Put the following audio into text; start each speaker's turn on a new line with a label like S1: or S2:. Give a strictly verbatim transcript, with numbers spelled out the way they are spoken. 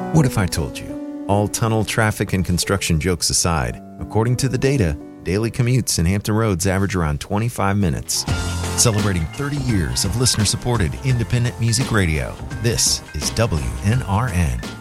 S1: What if I told you? All tunnel traffic and construction jokes aside, according to the data, daily commutes in Hampton Roads average around twenty-five minutes. Celebrating thirty years of listener-supported independent music radio, this is W N R N.